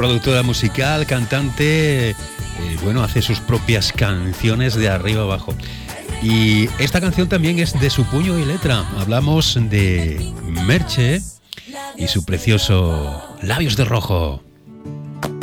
productora musical, cantante, bueno, hace sus propias canciones de arriba abajo. Y esta canción también es de su puño y letra. Hablamos de Merche y su precioso Labios de Rojo.